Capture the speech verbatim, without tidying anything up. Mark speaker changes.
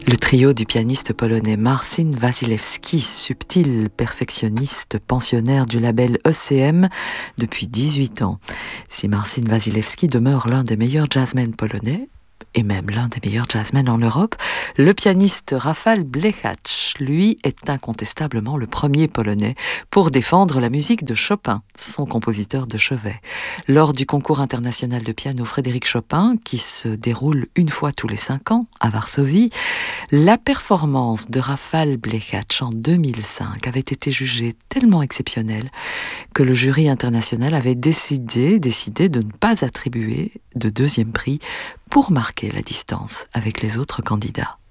Speaker 1: Le trio du pianiste polonais Marcin Wasilewski, subtil perfectionniste pensionnaire du label E C M depuis dix-huit ans. Si Marcin Wasilewski demeure l'un des meilleurs jazzmen polonais, et même l'un des meilleurs jazzmen en Europe, le pianiste Rafał Blechacz, lui, est incontestablement le premier polonais pour défendre la musique de Chopin, son compositeur de chevet. Lors du concours international de piano Frédéric Chopin, qui se déroule une fois tous les cinq ans à Varsovie, la performance de Rafał Blechacz en deux mille cinq avait été jugée tellement exceptionnelle que le jury international avait décidé, décidé de ne pas attribuer de deuxième prix pour marquer la distance avec les autres candidats.